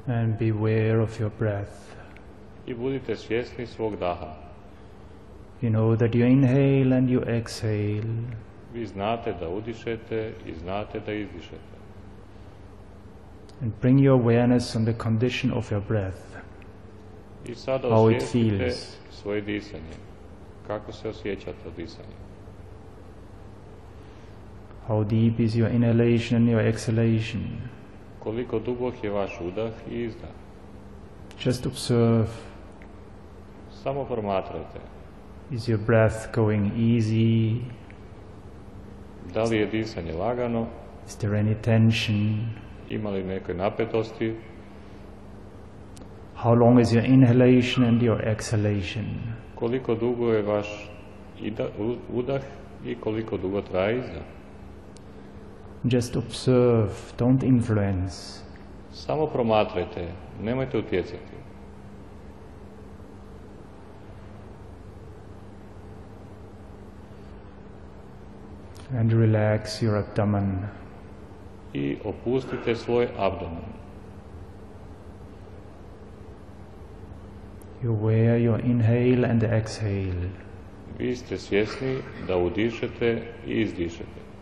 And beware of your breath. I budite svjesni svog daha. You know that you inhale and you exhale. Vi znate da udišete i znate da izdišete. And bring your awareness on the condition of your breath. I sada How it osvijestite feels. svoje disanje. Kako se osjećate od disanja? How deep is your inhalation and your exhalation? Koliko dubok je vaš udah i izdah? Just observe. Samo promatrajte. Is your breath going easy? Da li je disanje lagano? Is there any tension? Ima li neke napetosti? How long is your inhalation and your exhalation? Koliko dugo je vaš udah i koliko dugo traje izdah? Just observe, don't influence. Samo promatrajte, nemojte utjecati. And relax your abdomen. I opustite svoj abdomen. You aware your inhale and exhale. Vi ste svjesni da udišete i izdišete.